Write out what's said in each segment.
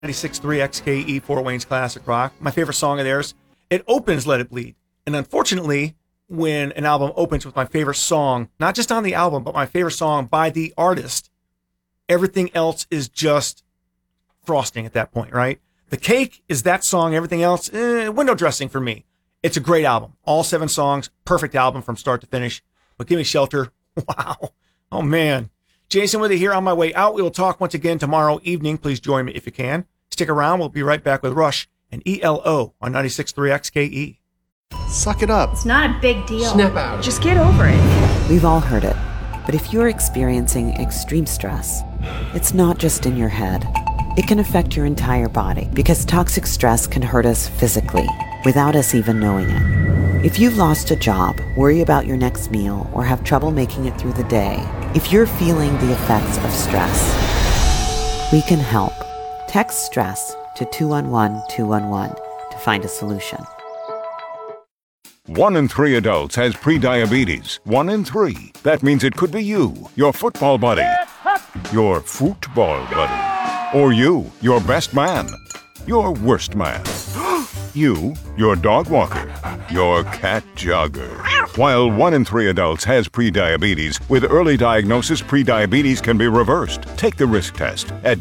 96.3 XKE Fort Wayne's Classic Rock. My favorite song of theirs. It opens Let It Bleed. And unfortunately, when an album opens with my favorite song, not just on the album, but my favorite song by the artist, everything else is just frosting at that point, right? The cake is that song. Everything else, window dressing for me. It's a great album. All 7 songs, perfect album from start to finish. But Give Me Shelter, wow. Oh, man. Jason with you here on my way out. We will talk once again tomorrow evening. Please join me if you can. Stick around. We'll be right back with Rush and ELO on 96.3 XKE. Suck it up. It's not a big deal. Snap out. Just get over it. We've all heard it. But if you're experiencing extreme stress, it's not just in your head. It can affect your entire body because toxic stress can hurt us physically without us even knowing it. If you've lost a job, worry about your next meal, or have trouble making it through the day, if you're feeling the effects of stress, we can help. Text STRESS to 211-211 to find a solution. 1 in 3 adults has prediabetes. 1 in 3. That means it could be you, your football buddy, your football buddy, or you, your best man, your worst man, you, your dog walker, your cat jogger. While 1 in 3 adults has prediabetes, with early diagnosis, prediabetes can be reversed. Take the risk test at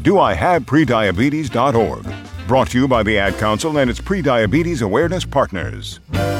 doihaveprediabetes.org. Brought to you by the Ad Council and its Prediabetes Awareness Partners.